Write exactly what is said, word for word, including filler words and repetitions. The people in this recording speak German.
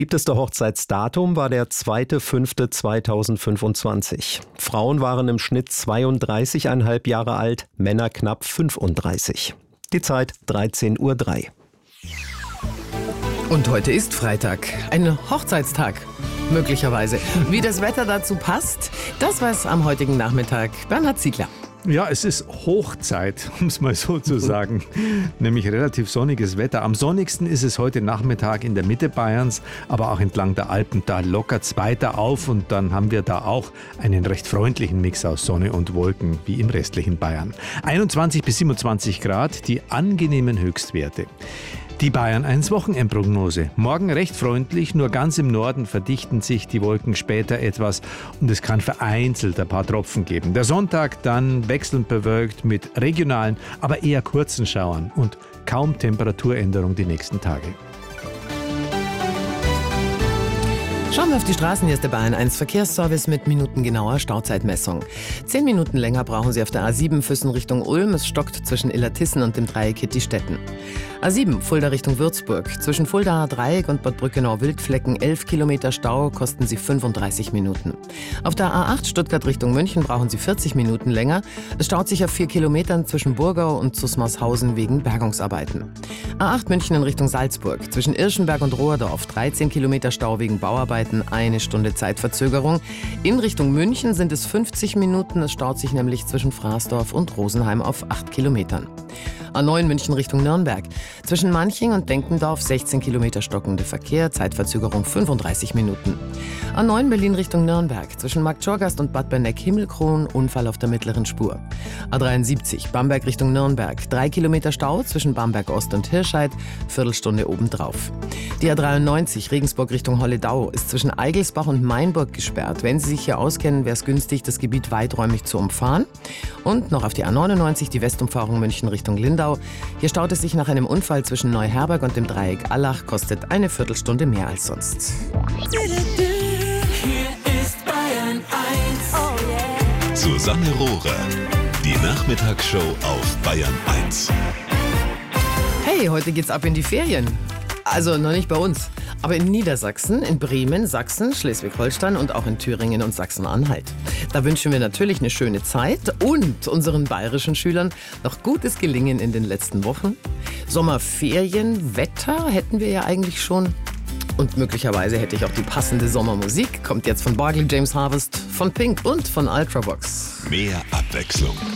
Beliebteste Hochzeitsdatum war der zweiter fünfter zweitausendfünfundzwanzig. Frauen waren im Schnitt zweiunddreißig Komma fünf Jahre alt, Männer knapp fünfunddreißig. Die Zeit dreizehn Uhr drei. Und heute ist Freitag, ein Hochzeitstag, möglicherweise. Wie das Wetter dazu passt, das weiß am heutigen Nachmittag Bernhard Ziegler. Ja, es ist Hochzeit, um es mal so zu sagen. Nämlich relativ sonniges Wetter. Am sonnigsten ist es heute Nachmittag in der Mitte Bayerns, aber auch entlang der Alpen. Da lockert es weiter auf und dann haben wir da auch einen recht freundlichen Mix aus Sonne und Wolken, wie im restlichen Bayern. einundzwanzig bis siebenundzwanzig Grad, die angenehmen Höchstwerte. Die Bayern eins Wochenendprognose. Morgen recht freundlich, nur ganz im Norden verdichten sich die Wolken später etwas und es kann vereinzelt ein paar Tropfen geben. Der Sonntag dann wechselnd bewölkt mit regionalen, aber eher kurzen Schauern und kaum Temperaturänderung die nächsten Tage. Schauen wir auf die Straßen. Hier ist der Bayern eins Verkehrsservice mit minutengenauer Stauzeitmessung. Zehn Minuten länger brauchen Sie auf der A sieben Füssen Richtung Ulm. Es stockt zwischen Illertissen und dem Dreieck Hitti-Stetten. A sieben Fulda Richtung Würzburg. Zwischen Fuldaer Dreieck und Bad Brückenau-Wildflecken elf Kilometer Stau, kosten Sie fünfunddreißig Minuten. Auf der A acht Stuttgart Richtung München brauchen Sie vierzig Minuten länger. Es staut sich auf vier Kilometern zwischen Burgau und Zusmarshausen wegen Bergungsarbeiten. A acht München in Richtung Salzburg. Zwischen Irschenberg und Rohrdorf dreizehn Kilometer Stau wegen Bauarbeiten, eine Stunde Zeitverzögerung. In Richtung München sind es fünfzig Minuten. Es staut sich nämlich zwischen Fraßdorf und Rosenheim auf acht Kilometern. A neun München Richtung Nürnberg. Zwischen Manching und Denkendorf sechzehn Kilometer stockende Verkehr, Zeitverzögerung fünfunddreißig Minuten. A neun Berlin Richtung Nürnberg. Zwischen Marktschorgast und Bad Berneck-Himmelkron Unfall auf der mittleren Spur. A dreiundsiebzig Bamberg Richtung Nürnberg. Drei Kilometer Stau zwischen Bamberg Ost und Hirscheid, Viertelstunde obendrauf. Die A dreiundneunzig Regensburg Richtung Holledau ist zwischen Eigelsbach und Mainburg gesperrt. Wenn Sie sich hier auskennen, wäre es günstig, das Gebiet weiträumig zu umfahren. Und noch auf die A neunundneunzig, die Westumfahrung München Richtung Lindau. Hier staut es sich nach einem Unfall zwischen Neuherberg und dem Dreieck Allach, kostet eine Viertelstunde mehr als sonst. Hier ist Bayern eins. Oh yeah. Susanne Rohrer, die Nachmittagsshow auf Bayern eins. Hey, heute geht's ab in die Ferien. Also noch nicht bei uns, aber in Niedersachsen, in Bremen, Sachsen, Schleswig-Holstein und auch in Thüringen und Sachsen-Anhalt. Da wünschen wir natürlich eine schöne Zeit und unseren bayerischen Schülern noch gutes Gelingen in den letzten Wochen. Sommerferien, Wetter hätten wir ja eigentlich schon. Und möglicherweise hätte ich auch die passende Sommermusik. Kommt jetzt von Barclay James Harvest, von Pink und von Ultravox. Mehr Abwechslung